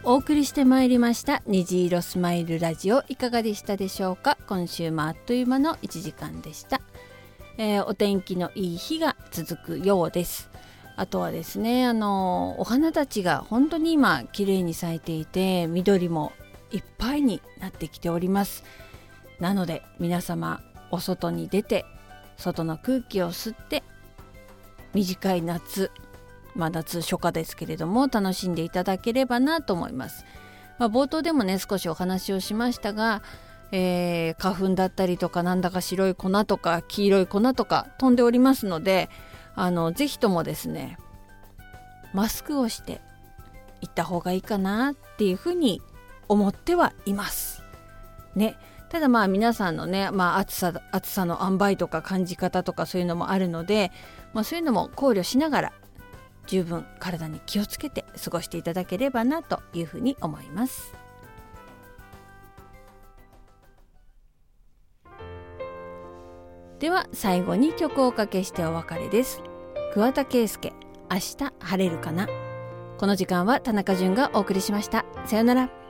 お送りしてまいりました虹色スマイルラジオ、いかがでしたでしょうか。今週もあっという間の1時間でした。お天気のいい日が続くようです。あとはですね、お花たちが本当に今綺麗に咲いていて、緑もいっぱいになってきております。なので皆様お外に出て外の空気を吸って、短い夏、夏初夏ですけれども楽しんでいただければなと思います。冒頭でもね少しお話をしましたが、花粉だったりとか、なんだか白い粉とか黄色い粉とか飛んでおりますので、ぜひともですねマスクをしていった方がいいかなっていうふうに思ってはいますね。ただ皆さんのね、暑さの塩梅とか感じ方とかそういうのもあるので、そういうのも考慮しながら十分体に気をつけて過ごしていただければなというふうに思います。では最後に曲をおかけしてお別れです。桑田佳祐、明日晴れるかな。この時間は田中淳がお送りしました。さよなら。